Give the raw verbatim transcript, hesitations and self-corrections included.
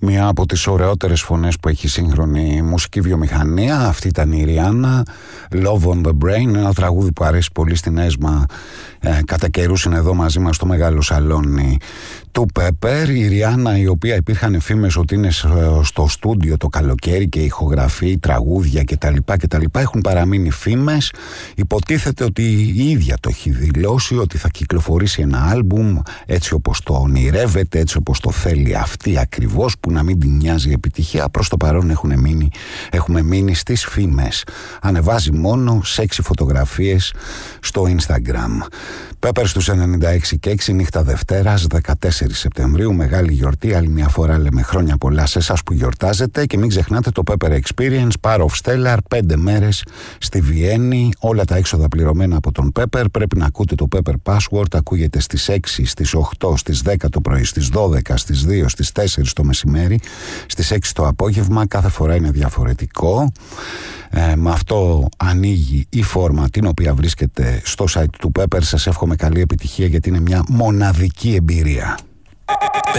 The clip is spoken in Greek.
Μία από τις ωραιότερες φωνές που έχει σύγχρονη μουσική βιομηχανία. Αυτή ήταν η Ριάννα, Love on the Brain, ένα τραγούδι που αρέσει πολύ στην ΕΣΜΑ. Ε, κατά καιρούς είναι εδώ μαζί μας στο μεγάλο σαλόνι του Pepper. Η Ριάννα, η οποία υπήρχαν φήμες ότι είναι στο στούντιο το καλοκαίρι και ηχογραφεί τραγούδια κτλ. κτλ. Έχουν παραμείνει φήμες. Υποτίθεται ότι η ίδια το έχει δηλώσει ότι θα κυκλοφορήσει ένα άλμπουμ έτσι όπως το ονειρεύεται, έτσι όπως το θέλει αυτή ακριβώς, που να μην την νοιάζει η επιτυχία. Προς το παρόν έχουν μείνει, έχουμε μείνει στις φήμες. Ανεβάζει μόνο σεξι φωτογραφίες στο Instagram. Pepper στους ενενήντα έξι και έξι, νύχτα Δευτέρας, δεκατέσσερις Σεπτεμβρίου, μεγάλη γιορτή. Άλλη μια φορά λέμε χρόνια πολλά σε εσάς που γιορτάζετε και μην ξεχνάτε το Pepper Experience, Power of Stellar, πέντε μέρες στη Βιέννη, όλα τα έξοδα πληρωμένα από τον Pepper. Πρέπει να ακούτε το Pepper Password, ακούγεται στις έξι, στις οκτώ, στις δέκα το πρωί, στις δώδεκα, στις δύο, στις τέσσερις το μεσημέρι, στις έξι το απόγευμα, κάθε φορά είναι διαφορετικό. Ε, με αυτό ανοίγει η φόρμα την οποία βρίσκεται στο site του Pepper. Σας εύχομαι καλή επιτυχία γιατί είναι μια μοναδική εμπειρία.